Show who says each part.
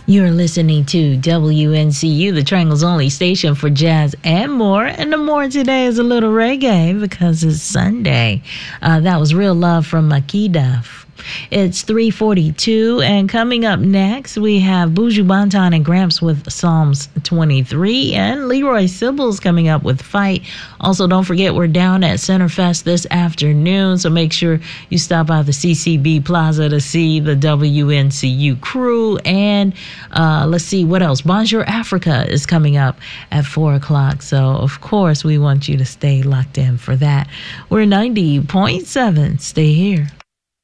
Speaker 1: You're listening to WNCU, the Triangle's only station for jazz and more. And the more today is a little reggae because it's Sunday. That was Real Love from Makeda. It's 3:42, and coming up next, we have Buju Banton and Gramps with Psalms 23, and Leroy Sibbles coming up with Fight. Also, don't forget, we're down at Centerfest this afternoon, so make sure you stop by the CCB Plaza to see the WNCU crew. And let's see, what else? Bonjour Africa is coming up at 4 o'clock, so of course, we want you to stay locked in for that. We're 90.7. Stay here.